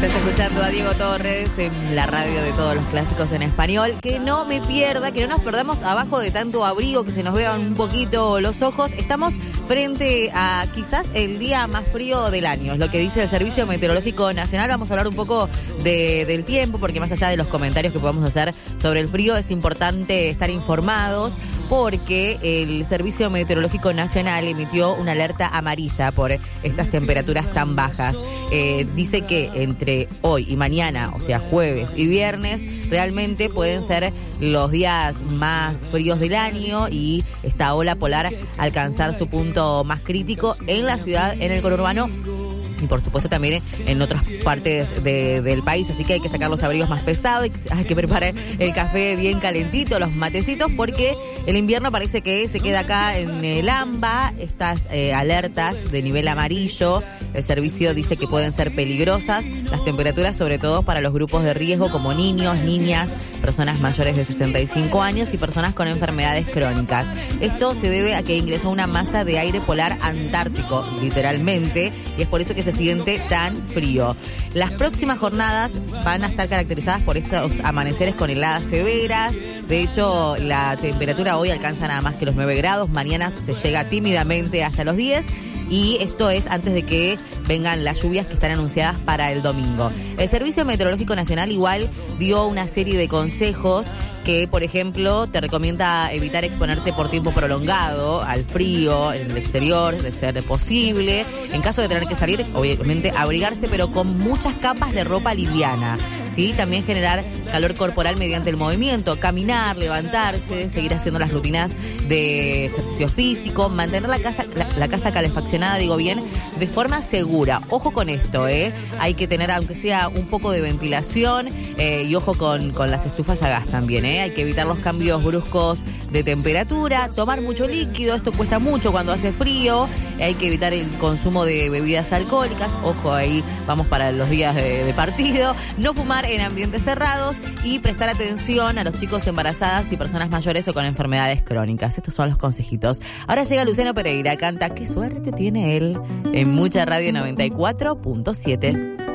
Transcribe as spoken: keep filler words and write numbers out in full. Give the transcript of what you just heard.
Estás escuchando a Diego Torres en la radio de todos los clásicos en español. Que no me pierda, que no nos perdamos abajo de tanto abrigo, que se nos vean un poquito los ojos. Estamos frente a quizás el día más frío del año, es lo que dice el Servicio Meteorológico Nacional. Vamos a hablar un poco de, del tiempo, porque más allá de los comentarios que podamos hacer sobre el frío, es importante estar informados, porque el Servicio Meteorológico Nacional emitió una alerta amarilla por estas temperaturas tan bajas. Eh, dice que entre hoy y mañana, o sea, jueves y viernes, realmente pueden ser los días más fríos del año y esta ola polar alcanzar su punto más crítico en la ciudad, en el conurbano, y por supuesto también en otras partes de, del país. Así que hay que sacar los abrigos más pesados, hay que preparar el café bien calentito, los matecitos, porque el invierno parece que se queda acá en el AMBA. Estas eh, alertas de nivel amarillo, el servicio dice que pueden ser peligrosas las temperaturas, sobre todo para los grupos de riesgo como niños, niñas, personas mayores de sesenta y cinco años y personas con enfermedades crónicas. Esto se debe a que ingresó una masa de aire polar antártico, literalmente, y es por eso que se siente tan frío. Las próximas jornadas van a estar caracterizadas por estos amaneceres con heladas severas. De hecho, la temperatura hoy alcanza nada más que los nueve grados, mañana se llega tímidamente hasta los diez. Y esto es antes de que vengan las lluvias que están anunciadas para el domingo. El Servicio Meteorológico Nacional igual dio una serie de consejos que, por ejemplo, te recomienda evitar exponerte por tiempo prolongado al frío en el exterior, de ser posible. En caso de tener que salir, obviamente abrigarse, pero con muchas capas de ropa liviana. ¿Sí? También generar calor corporal mediante el movimiento, caminar, levantarse, seguir haciendo las rutinas de ejercicio físico, mantener la casa, la, la casa calefaccionada, digo bien, de forma segura. Ojo con esto, ¿eh? Hay que tener, aunque sea un poco de ventilación, eh, y ojo con, con las estufas a gas también, ¿eh? Hay que evitar los cambios bruscos de temperatura, tomar mucho líquido, esto cuesta mucho cuando hace frío, hay que evitar el consumo de bebidas alcohólicas, ojo ahí, vamos para los días de, de partido, no fumar en ambientes cerrados y prestar atención a los chicos embarazadas y personas mayores o con enfermedades crónicas. Estos son los consejitos. Ahora llega Luciano Pereira, canta "Qué suerte tiene él" en Mucha Radio noventa y cuatro punto siete.